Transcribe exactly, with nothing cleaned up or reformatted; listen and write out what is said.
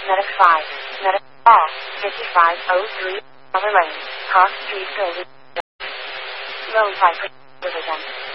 Medic five. Medic all. fifty-five oh three. Other lane. Cross street building. Loan five. Riverton.